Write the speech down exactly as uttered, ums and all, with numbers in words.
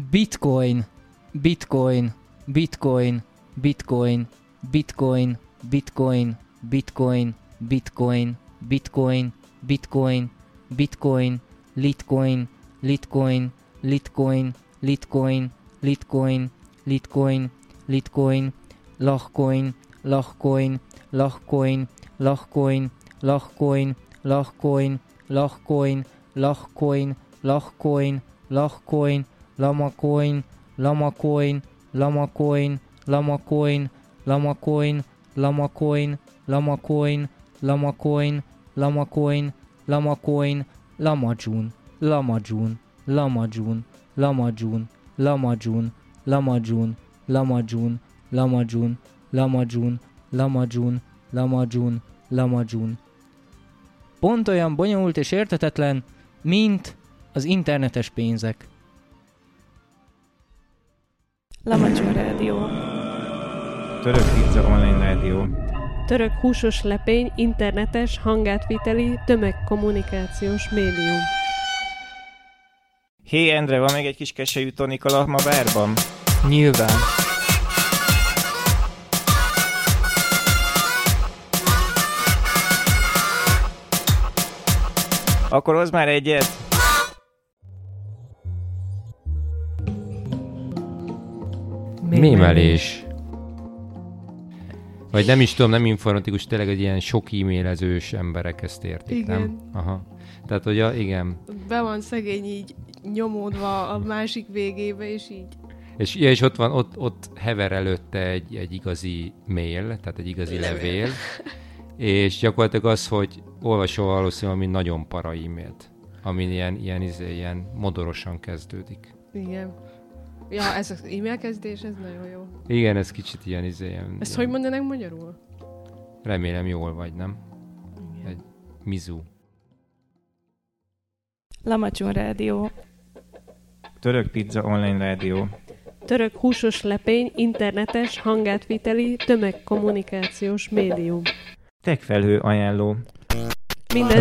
Bitcoin, Bitcoin, Bitcoin, Bitcoin, Bitcoin, Bitcoin, Bitcoin, Bitcoin, Bitcoin, Bitcoin, Bitcoin, Litecoin, Litecoin, Litecoin, Litecoin, Litecoin, Litecoin, Litecoin, Lachcoin, Lachcoin, Lachcoin, Lachcoin, Lachcoin, Lachcoin, Lachcoin, Lachcoin, Lachcoin, Lachcoin, Lamacoin, Lamacoin, Lamacoin, Lamacoin, Lamacoin, Lamacoin, Lamacoin, Lamacoin, Lamacoin, Lamacoin, Lamajun, Lamajun, Lamajun, Lamajun, Lamajun, Lamajun, Lamajun, Lamajun, Lamajun, Lamajun, Lamajun, Lamajun. Pont olyan bonyolult és érthetetlen, mint az internetes pénzek. Lamajun Rádió. Török pizza online rádió. Török húsos lepény, internetes, hangátviteli, tömegkommunikációs médium. Hé, Endre, van még egy kis keselyű tonik a Lahmabárban? Nyilván. Akkor hozz már egyet! Mémelés. Vagy nem is tudom, nem informatikus, tényleg, hogy ilyen sok e-mailezős emberek ezt értik, igen. Nem? Aha. Tehát, hogy a, igen. Be van szegény így nyomódva a másik végébe, és így. És, ja, és ott van, ott, ott hever előtte egy, egy igazi mail, tehát egy igazi levél. levél. És gyakorlatilag az, hogy olvasol valószínűleg, ami nagyon para e-mailt, ami ilyen, ilyen, ilyen, ilyen modorosan kezdődik. Igen. Ja, ez az e-mail kezdés, ez nagyon jó. Igen, ez kicsit ilyen, ilyen ezt ilyen... hogy mondanánk magyarul? Remélem jól vagy, nem? Igen. Egy mizu. Lamajun Rádió. Török pizza online rádió. Török húsos lepény, internetes, hangátviteli, tömegkommunikációs médium. Techfelhő ajánló. Minden